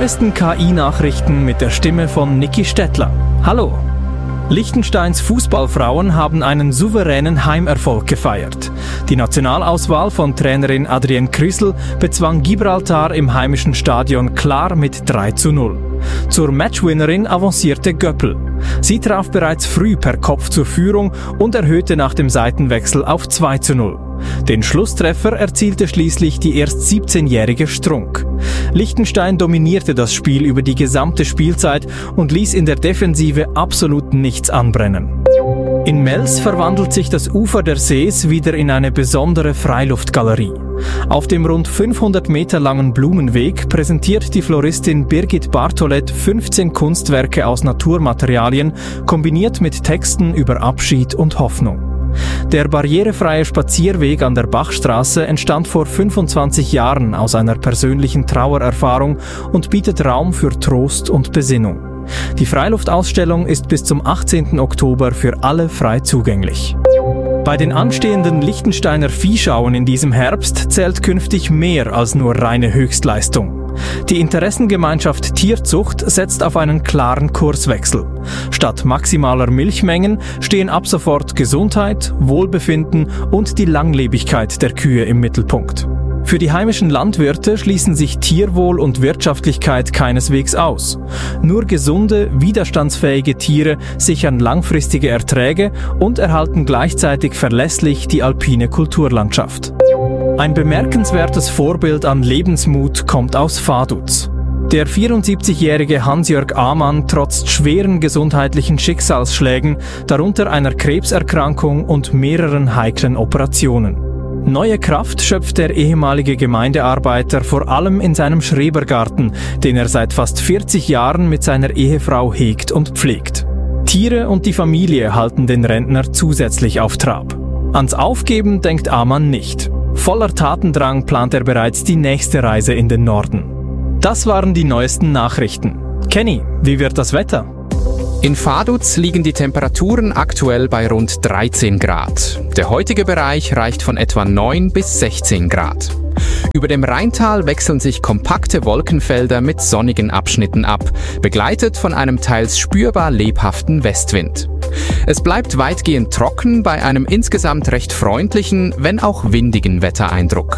neuesten KI-Nachrichten mit der Stimme von Niki Stettler. Hallo! Liechtensteins Fußballfrauen haben einen souveränen Heimerfolg gefeiert. Die Nationalauswahl von Trainerin Adrienne Krüsel bezwang Gibraltar im heimischen Stadion klar mit 3:0. Zur Matchwinnerin avancierte Göppel. Sie traf bereits früh per Kopf zur Führung und erhöhte nach dem Seitenwechsel auf 2:0. Den Schlusstreffer erzielte schließlich die erst 17-jährige Strunk. Liechtenstein dominierte das Spiel über die gesamte Spielzeit und ließ in der Defensive absolut nichts anbrennen. In Mels verwandelt sich das Ufer der Sees wieder in eine besondere Freiluftgalerie. Auf dem rund 500 Meter langen Blumenweg präsentiert die Floristin Birgit Bartolet 15 Kunstwerke aus Naturmaterialien, kombiniert mit Texten über Abschied und Hoffnung. Der barrierefreie Spazierweg an der Bachstraße entstand vor 25 Jahren aus einer persönlichen Trauererfahrung und bietet Raum für Trost und Besinnung. Die Freiluftausstellung ist bis zum 18. Oktober für alle frei zugänglich. Bei den anstehenden Liechtensteiner Viehschauen in diesem Herbst zählt künftig mehr als nur reine Höchstleistung. Die Interessengemeinschaft Tierzucht setzt auf einen klaren Kurswechsel. Statt maximaler Milchmengen stehen ab sofort Gesundheit, Wohlbefinden und die Langlebigkeit der Kühe im Mittelpunkt. Für die heimischen Landwirte schließen sich Tierwohl und Wirtschaftlichkeit keineswegs aus. Nur gesunde, widerstandsfähige Tiere sichern langfristige Erträge und erhalten gleichzeitig verlässlich die alpine Kulturlandschaft. Ein bemerkenswertes Vorbild an Lebensmut kommt aus Vaduz. Der 74-jährige Hans-Jörg Amann trotzt schweren gesundheitlichen Schicksalsschlägen, darunter einer Krebserkrankung und mehreren heiklen Operationen. Neue Kraft schöpft der ehemalige Gemeindearbeiter vor allem in seinem Schrebergarten, den er seit fast 40 Jahren mit seiner Ehefrau hegt und pflegt. Tiere und die Familie halten den Rentner zusätzlich auf Trab. Ans Aufgeben denkt Amann nicht. Voller Tatendrang plant er bereits die nächste Reise in den Norden. Das waren die neuesten Nachrichten. Kenny, wie wird das Wetter? In Vaduz liegen die Temperaturen aktuell bei rund 13 Grad. Der heutige Bereich reicht von etwa 9 bis 16 Grad. Über dem Rheintal wechseln sich kompakte Wolkenfelder mit sonnigen Abschnitten ab, begleitet von einem teils spürbar lebhaften Westwind. Es bleibt weitgehend trocken bei einem insgesamt recht freundlichen, wenn auch windigen Wettereindruck.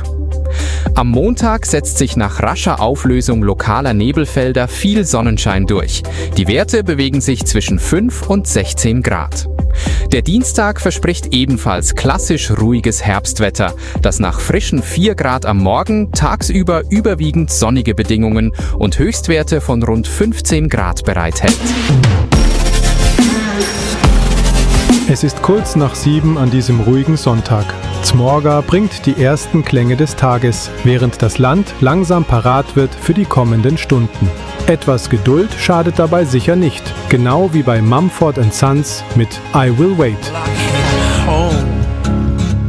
Am Montag setzt sich nach rascher Auflösung lokaler Nebelfelder viel Sonnenschein durch. Die Werte bewegen sich zwischen 5 und 16 Grad. Der Dienstag verspricht ebenfalls klassisch ruhiges Herbstwetter, das nach frischen 4 Grad am Morgen tagsüber überwiegend sonnige Bedingungen und Höchstwerte von rund 15 Grad bereithält. Es ist kurz nach 7 an diesem ruhigen Sonntag. Zmorga bringt die ersten Klänge des Tages, während das Land langsam parat wird für die kommenden Stunden. Etwas Geduld schadet dabei sicher nicht, genau wie bei Mumford & Sons mit I Will Wait.